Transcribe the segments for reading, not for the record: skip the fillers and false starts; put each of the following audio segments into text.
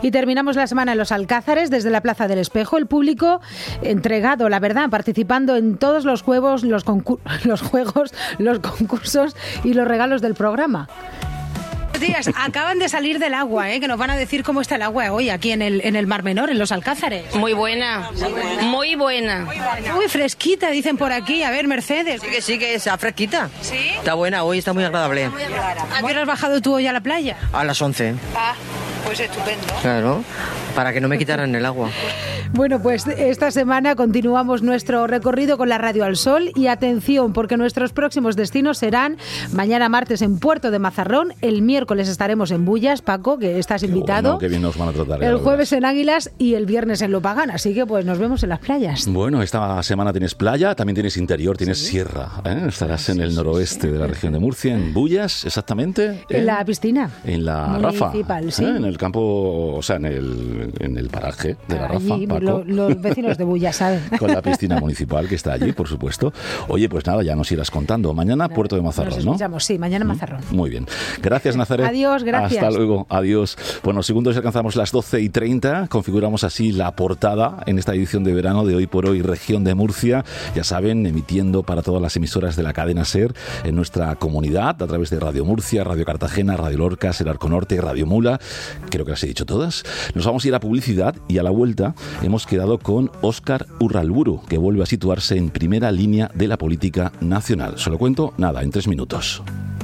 Y terminamos la semana en Los Alcázares, desde la Plaza del Espejo. El público entregado, la verdad, participando en todos los juegos, los juegos, los concursos y los regalos del programa. Días, acaban de salir del agua, que nos van a decir cómo está el agua hoy aquí en el Mar Menor, en Los Alcázares. Muy buena, muy buena. Muy fresquita, dicen por aquí. A ver, Mercedes. Sí que está fresquita. ¿Sí? Está buena, hoy está muy agradable. ¿A qué hora has bajado tú hoy a la playa? A las 11. Ah, pues estupendo. Claro, para que no me quitaran el agua. Bueno, pues esta semana continuamos nuestro recorrido con la Radio al Sol y atención, porque nuestros próximos destinos serán mañana martes en Puerto de Mazarrón, el miércoles estaremos en Bullas, Paco, que estás invitado. Bueno, qué bien nos van a tratar. El jueves en Águilas y el viernes en Lopagán, así que pues nos vemos en las playas. Bueno, esta semana tienes playa, también tienes interior, tienes sierra, estarás en el noroeste de la región de Murcia, en Bullas, exactamente. En la piscina. En la municipal, Rafa, sí. En el campo, o sea, en el paraje de la Rafa, allí, Paco. Los vecinos de Bullas saben. Con la piscina municipal que está allí, por supuesto. Oye, pues nada, ya nos irás contando. Mañana Puerto de Mazarrón, nos escuchamos, ¿no? Sí, mañana Mazarrón. Muy bien. Gracias, Nazaret. Adiós, gracias. Hasta luego, adiós. Bueno, segundos alcanzamos las 12:30. Configuramos así la portada en esta edición de verano de Hoy por Hoy, región de Murcia. Ya saben, emitiendo para todas las emisoras de la cadena SER en nuestra comunidad, a través de Radio Murcia, Radio Cartagena, Radio Lorca, SER Arco Norte, Radio Mula. Creo que las he dicho todas. Nos vamos a ir a publicidad y a la vuelta hemos quedado con Óscar Urralburu, que vuelve a situarse en primera línea de la política nacional. Se lo cuento, nada, en 3 minutos.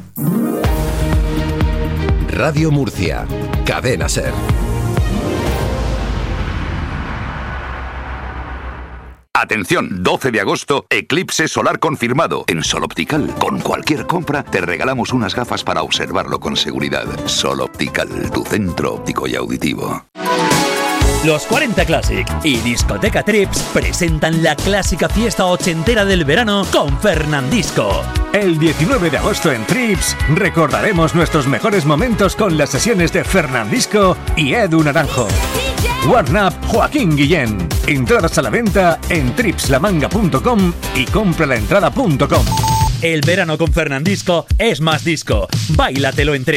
Radio Murcia, cadena SER. Atención, 12 de agosto, eclipse solar confirmado. En Sol Optical, con cualquier compra, te regalamos unas gafas para observarlo con seguridad. Sol Optical, tu centro óptico y auditivo. Los 40 Classic y Discoteca Trips presentan la clásica fiesta ochentera del verano con Fernandisco. El 19 de agosto en Trips recordaremos nuestros mejores momentos con las sesiones de Fernandisco y Edu Naranjo. Warn Up Joaquín Guillén. Entradas a la venta en tripslamanga.com y compralaentrada.com. El verano con Fernandisco es más disco. Báilatelo en Trips.